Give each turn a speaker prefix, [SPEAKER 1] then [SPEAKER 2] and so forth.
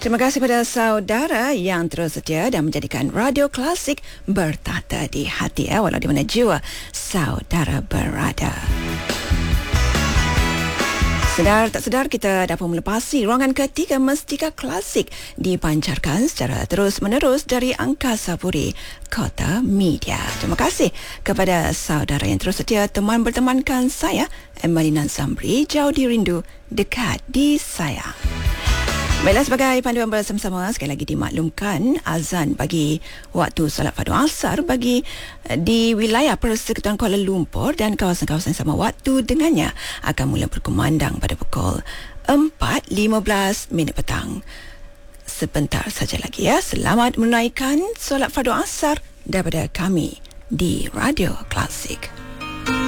[SPEAKER 1] Terima kasih kepada saudara yang terus setia dan menjadikan Radio Klasik bertata di hati, walau di mana jiwa saudara berada. Sedar tak sedar kita dapat melepasi ruangan ketiga Mestika Klasik dipancarkan secara terus-menerus dari Angkasa Puri, Kota Media. Terima kasih kepada saudara yang terus setia teman bertemankan saya, Emalina Zambri, jauh di rindu, dekat di sayang. Baiklah, sebagai panduan bersama-sama, sekali lagi dimaklumkan azan bagi waktu solat fardu asar bagi di wilayah Persekutuan Kuala Lumpur dan kawasan-kawasan sama waktu dengannya akan mula berkumandang pada pukul 4.15 petang. Sebentar saja lagi ya. Selamat menunaikan solat fardu asar daripada kami di Radio Klasik.